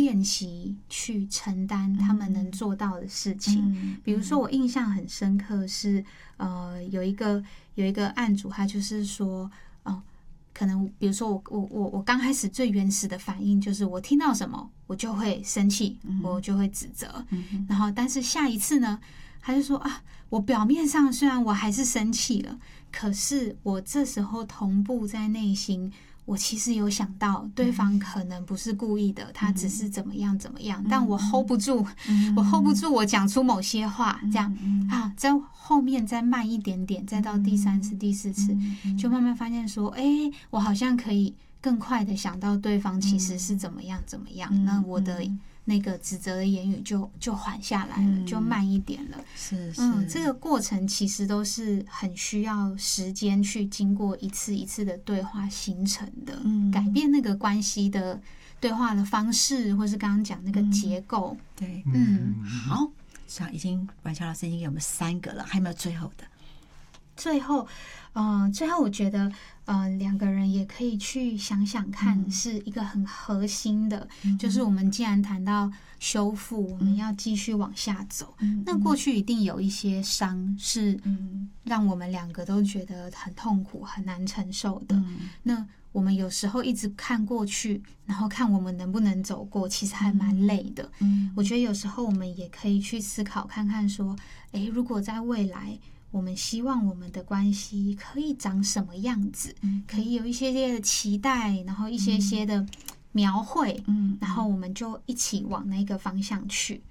练习去承担他们能做到的事情。比如说我印象很深刻是有一个案主，他就是说可能比如说我刚开始最原始的反应就是我听到什么我就会生气，我就会指责，然后但是下一次呢，他就说我表面上虽然我还是生气了，可是我这时候同步在内心，我其实有想到对方可能不是故意的，他只是怎么样怎么样，但我 hold 不住，我讲出某些话，这样在后面再慢一点点，再到第3次、第4次，就慢慢发现说，我好像可以更快的想到对方其实是怎么样怎么样，那我的那个指责的言语就缓下来了，就慢一点了。 是这个过程其实都是很需要时间去经过一次一次的对话形成的，改变那个关系的对话的方式，或是刚刚讲那个结构。 对，好，像婉乔老师已经给我们3个了，还有没有最后的？ 最后我觉得2个人也可以去想想看，是一个很核心的，就是我们既然谈到修复，我们要继续往下走，那过去一定有一些伤是让我们2个都觉得很痛苦、很难承受的。那我们有时候一直看过去，然后看我们能不能走过，其实还蛮累的。我觉得有时候我们也可以去思考看看说，如果在未来我们希望我们的关系可以长什么样子，可以有一些些的期待，然后一些些的描绘，然后我们就一起往那个方向去。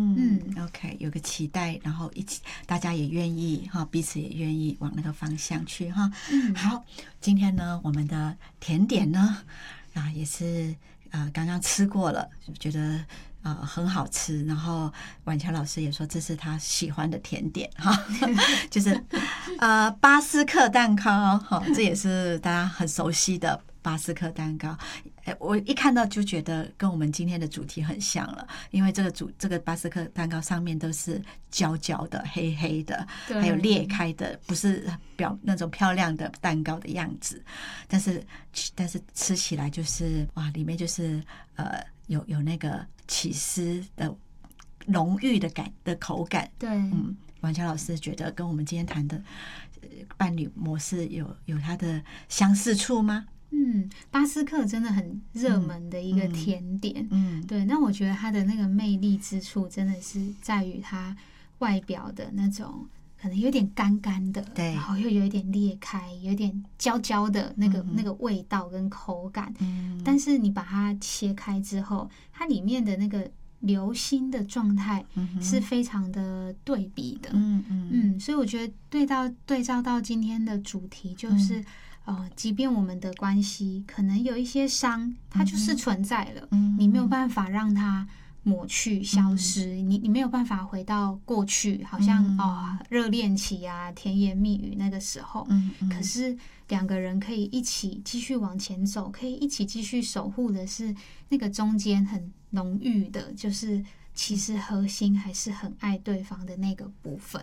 OK， 有个期待，然后一起大家也愿意彼此也愿意往那个方向去哈。好，今天呢，我们的甜点呢也是刚刚吃过了，觉得很好吃，然后婉乔老师也说这是他喜欢的甜点哈，就是巴斯克蛋糕哈，这也是大家很熟悉的巴斯克蛋糕。我一看到就觉得跟我们今天的主题很像了，因为这个巴斯克蛋糕上面都是焦焦的、黑黑的，还有裂开的，不是那种漂亮的蛋糕的样子，但是吃起来就是里面就是有那个起司的浓郁的口感。 对， 婉乔老师觉得跟我们今天谈的伴侣模式有它的相似处吗？ 巴斯克真的很热门的一个甜点。对，那我觉得它的那个魅力之处真的是在于它外表的那种可能有点干干的， 对， 然后又有一点裂开，有点焦焦的那个味道跟口感。但是你把它切开之后，它里面的那个流心的状态是非常的对比的。所以我觉得对照到今天的主题就是即便我们的关系可能有一些伤，它就是存在了，你没有办法让它抹去消失，你没有办法回到过去，好像热恋期啊、甜言蜜语那个时候，可是2个人可以一起继续往前走，可以一起继续守护的是那个中间很浓郁的，就是其实核心还是很爱对方的那个部分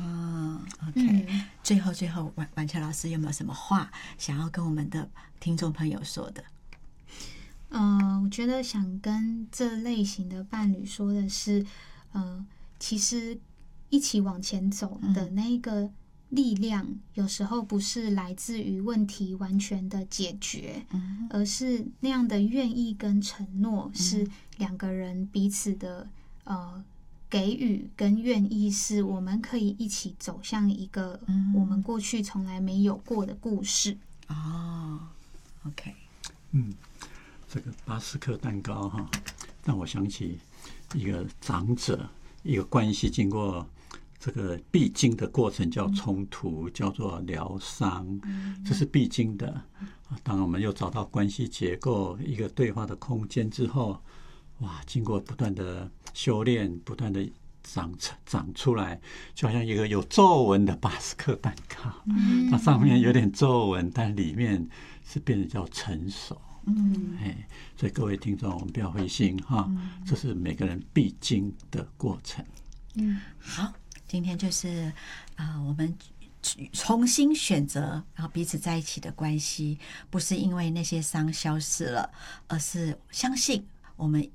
OK，最后婉乔老师有没有什么话想要跟我们的听众朋友说的？ 我觉得想跟这类型的伴侣说的是，其实一起往前走的那个力量，有时候不是来自于问题完全的解决，而是那样的愿意跟承诺，是2个人彼此的给予跟愿意，是我们可以一起走向一个我们过去从来没有过的故事。 OK， 这个巴斯克蛋糕让我想起一个长者，一个关系经过这个必经的过程叫冲突，叫做疗伤，这是必经的。当我们又找到关系结构一个对话的空间之后，经过不断的修炼，不断的长出来，就好像一个有皱纹的巴斯克蛋糕，它上面有点皱纹，但里面是变得叫成熟。所以各位听众，我们不要灰心这是每个人必经的过程。 好，今天就是我们重新选择，然后彼此在一起的关系，不是因为那些伤消失了，而是相信我们